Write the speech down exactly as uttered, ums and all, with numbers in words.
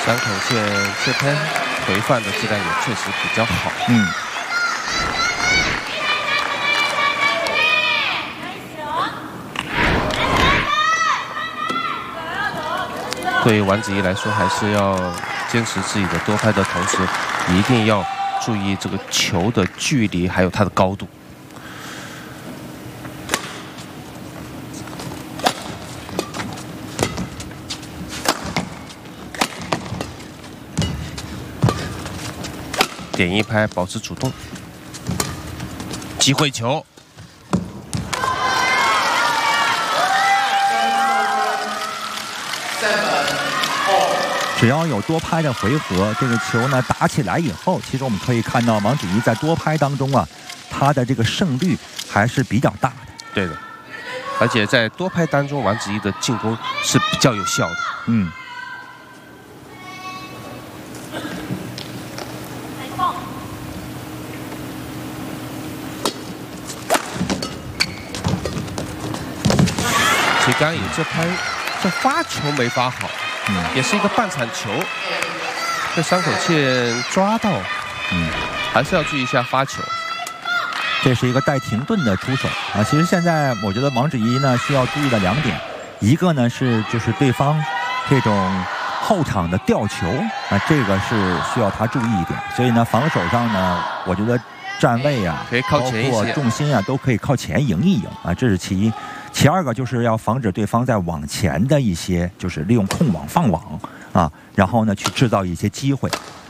山口茜这边回放的质量也确实比较好。 嗯。 对于王子怡来说，还是要坚持自己的多拍的同时，一定要注意这个球的距离，还有它的高度。点一拍，保持主动，机会球。 只要有多拍的回合，这个球呢打起来以后，其实我们可以看到王子怡在多拍当中啊，她的这个胜率还是比较大的。 对的，而且在多拍当中，王子怡的进攻是比较有效的。 嗯。 其实刚刚有这拍，这发球没发好。 嗯，也是一个半场球，被山口茜抓到， 嗯， 还是要注意一下发球。 这是一个带停顿的出手啊。其实现在我觉得王芷怡呢需要注意的两点，一个呢是就是对方这种后场的吊球啊，这个是需要他注意一点。所以呢，防守上呢，我觉得站位啊， 可以靠前一些， 包括重心啊，都可以靠前赢一赢啊，这是其一。 其二个就是要防止对方在网前的一些，就是利用控网放网啊，然后呢去制造一些机会。